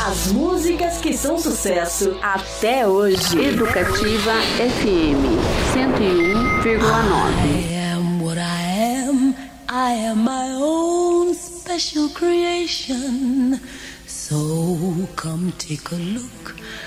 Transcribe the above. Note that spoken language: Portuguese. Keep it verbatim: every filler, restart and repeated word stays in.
As músicas que são sucesso até hoje. Educativa F M cento e um vírgula nove. I am what I am. I am my own special creation. So come take a look